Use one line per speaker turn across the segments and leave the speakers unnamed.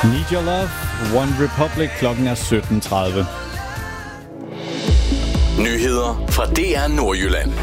Need Your Love, One Republic, klokken er 17:30.
Nyheder fra DR Nordjylland.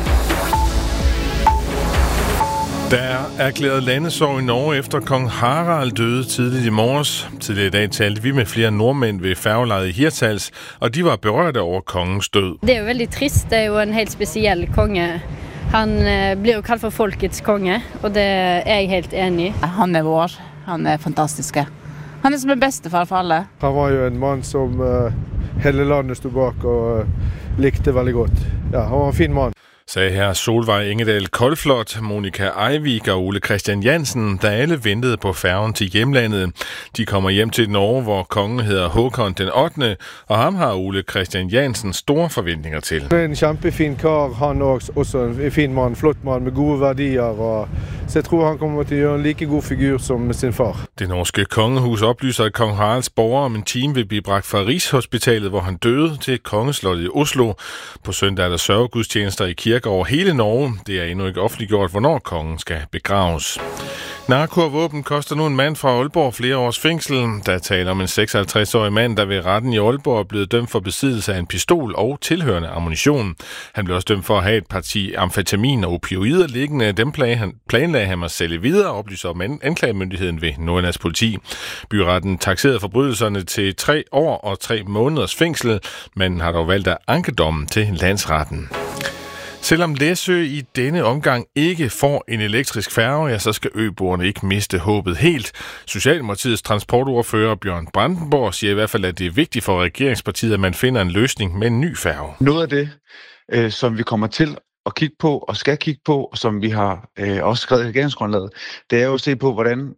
Der er erklæret landesorg i Norge efter kong Harald døde tidligt i morges. Tidligere i dag talte vi med flere nordmænd ved færgelejet i Hirtshals, og de var berørte over kongens død.
Det er jo veldig trist. Det er jo en helt speciel konge. Han bliver jo kaldt for folkets konge, og det er jeg helt enig i.
Han er vår. Han er fantastisk. Han er som en bedstefar for alle.
Han var jo en mann som hele landet stod bak og likte veldig godt. Ja, han var en fin mann.
Sagde her Solvej Engedal Koldflot, Monika Eivik og Ole Christian Jansen, der alle ventede på færgen til hjemlandet. De kommer hjem til Norge, hvor kongen hedder Håkon den 8., og ham har Ole Christian Jansen store forventninger til.
Det er en kjempefin kar, han også en fin mann, flott mann med gode værdier, og så jeg tror han kommer til at gøre en like god figur som sin far.
Det norske kongehus oplyser, at kong Haralds borgere om en time vil blive bragt fra Rigshospitalet, hvor han døde, til kongeslottet i Oslo. På søndag er der sørgegudstjenester i kirker over hele Norge. Det er endnu ikke offentliggjort, hvornår kongen skal begraves. Narko og våben koster nu en mand fra Aalborg flere års fængsel. Der taler om en 56-årig mand, der ved retten i Aalborg er blevet dømt for besiddelse af en pistol og tilhørende ammunition. Han blev også dømt for at have et parti amfetamin og opioider liggende. Dem planlagde han at sælge videre, oplyser om anklagemyndigheden ved Nordjyllands politi. Byretten takserede forbrydelserne til 3 år og 3 måneders fængsel, men har dog valgt at anke dommen til landsretten. Selvom Læsø i denne omgang ikke får en elektrisk færge, ja, så skal øboerne ikke miste håbet helt. Socialdemokratiets transportordfører Bjørn Brandenborg siger i hvert fald, at det er vigtigt for regeringspartiet, at man finder en løsning med en ny færge.
Noget af det, som vi kommer til at kigge på og skal kigge på, og som vi har også skrevet i regeringsgrundlaget, det er jo at se på, hvordan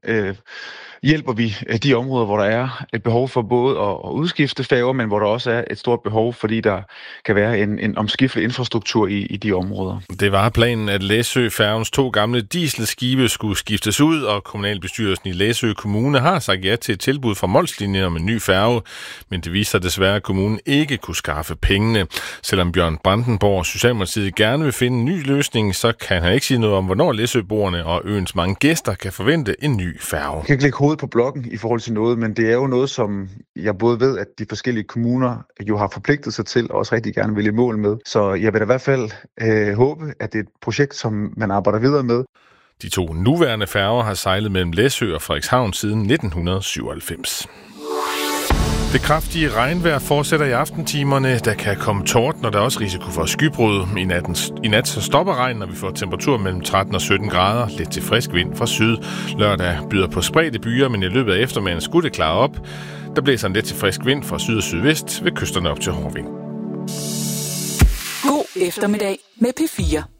hjælper vi de områder, hvor der er et behov for både at udskifte færger, men hvor der også er et stort behov, fordi der kan være en omskiftelig infrastruktur i de områder.
Det var planen, at Læsø-færgens 2 gamle dieselskibe skulle skiftes ud, og kommunalbestyrelsen i Læsø Kommune har sagt ja til et tilbud fra Molslinjen om en ny færge, men det viser desværre, at kommunen ikke kunne skaffe pengene. Selvom Bjørn Brandenborg og Socialdemokratiet gerne vil finde en ny løsning, så kan han ikke sige noget om, hvornår Læsøboerne og øens mange gæster kan forvente en ny færge.
Jeg kan ikke lægge hovedet på blokken i forhold til noget, men det er jo noget, som jeg både ved, at de forskellige kommuner jo har forpligtet sig til, og også rigtig gerne vil i mål med. Så jeg vil da i hvert fald håbe, at det er et projekt, som man arbejder videre med.
De 2 nuværende færger har sejlet mellem Læsø og Frederikshavn siden 1997. Det kraftige regnvejr fortsætter i aftentimerne. Der kan komme torden, og der er også risiko for skybrud. I nat så stopper regnen, og vi får temperatur mellem 13 og 17 grader. Lidt til frisk vind fra syd. Lørdag byder på spredte byer, men i løbet af eftermiddagen skulle det klare op. Der blæser en lidt til frisk vind fra syd og sydvest ved kysterne op til hård vind.
God eftermiddag med P4.